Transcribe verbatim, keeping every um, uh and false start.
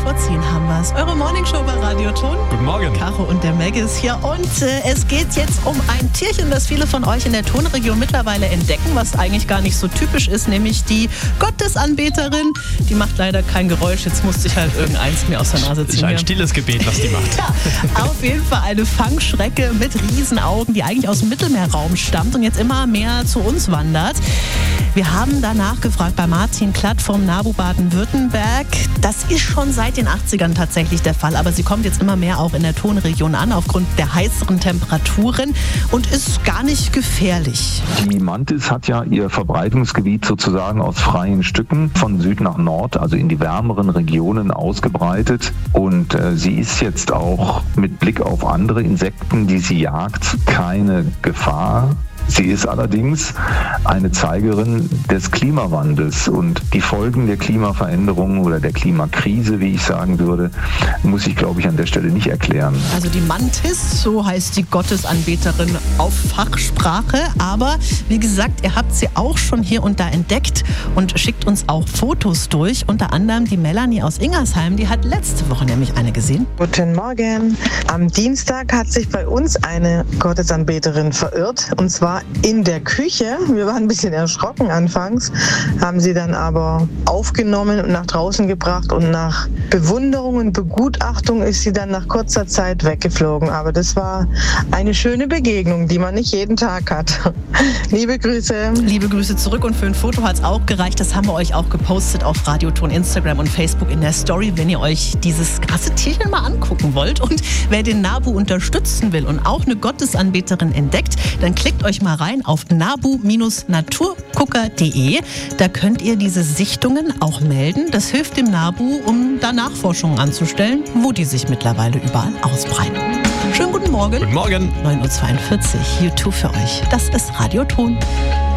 vor zehn haben wir es. Eure Morningshow bei Radio Ton. Guten Morgen. Caro und der Meg ist hier. Und äh, es geht jetzt um ein Tierchen, das viele von euch in der Tonregion mittlerweile entdecken, was eigentlich gar nicht so typisch ist, nämlich die Gottesanbeterin. Die macht leider kein Geräusch. Jetzt musste ich halt irgendeins mir aus der Nase ziehen. Das ist ein stilles Gebet, was die macht. Ja, auf jeden Fall eine Fangschrecke mit Riesenaugen, die eigentlich aus dem Mittelmeerraum stammt und jetzt immer mehr zu uns wandert. Wir haben danach gefragt bei Martin Klatt vom NABU Baden-Württemberg. Das ist schon seit den achtzigern tatsächlich der Fall, aber sie kommt jetzt immer mehr auch in der Tonregion an, aufgrund der heißeren Temperaturen und ist gar nicht gefährlich. Die Mantis hat ja ihr Verbreitungsgebiet sozusagen aus freien Stücken von Süd nach Nord, also in die wärmeren Regionen ausgebreitet. Und äh, sie ist jetzt auch mit Blick auf andere Insekten, die sie jagt, keine Gefahr. Sie ist allerdings eine Zeigerin des Klimawandels und die Folgen der Klimaveränderung oder der Klimakrise, wie ich sagen würde, muss ich, glaube ich, an der Stelle nicht erklären. Also die Mantis, so heißt die Gottesanbeterin auf Fachsprache, aber wie gesagt, ihr habt sie auch schon hier und da entdeckt und schickt uns auch Fotos durch, unter anderem die Melanie aus Ingersheim, die hat letzte Woche nämlich eine gesehen. Guten Morgen. Am Dienstag hat sich bei uns eine Gottesanbeterin verirrt und zwar in der Küche. Wir waren ein bisschen erschrocken anfangs, haben sie dann aber aufgenommen und nach draußen gebracht und nach Bewunderung und Begutachtung ist sie dann nach kurzer Zeit weggeflogen. Aber das war eine schöne Begegnung, die man nicht jeden Tag hat. Liebe Grüße. Liebe Grüße zurück und für ein Foto hat es auch gereicht. Das haben wir euch auch gepostet auf Radioton, Instagram und Facebook in der Story, wenn ihr euch dieses krasse Tierchen mal angucken wollt. Und wer den NABU unterstützen will und auch eine Gottesanbeterin entdeckt, dann klickt euch mal rein auf nabu Bindestrich naturgucker punkt de. Da könnt ihr diese Sichtungen auch melden. Das hilft dem NABU, um da Nachforschungen anzustellen, wo die sich mittlerweile überall ausbreiten. Schönen guten Morgen. Guten Morgen. neun Uhr zweiundvierzig, YouTube für euch. Das ist Radio Ton.